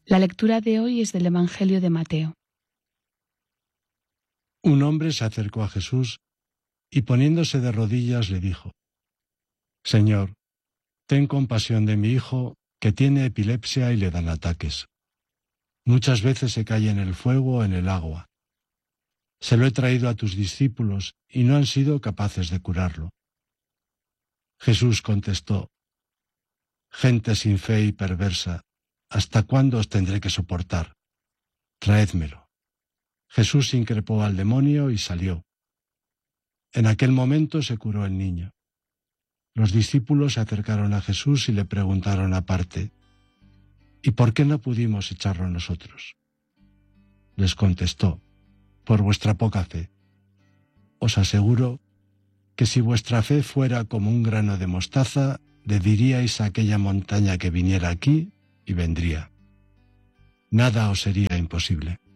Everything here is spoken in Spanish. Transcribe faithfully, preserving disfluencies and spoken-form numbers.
La lectura de hoy es del Evangelio de Mateo. Un hombre se acercó a Jesús y poniéndose de rodillas le dijo: Señor, ten compasión de mi hijo, que tiene epilepsia y le dan ataques. Muchas veces se cae en el fuego o en el agua. Se lo he traído a tus discípulos y no han sido capaces de curarlo. Jesús contestó: Gente sin fe y perversa, ¿hasta cuándo os tendré que soportar? Traédmelo. Jesús increpó al demonio y salió. En aquel momento se curó el niño. Los discípulos se acercaron a Jesús y le preguntaron aparte: ¿Y por qué no pudimos echarlo nosotros? Les contestó: por vuestra poca fe. Os aseguro que si vuestra fe fuera como un grano de mostaza, le diríais a aquella montaña que viniera aquí y vendría. Nada os sería imposible.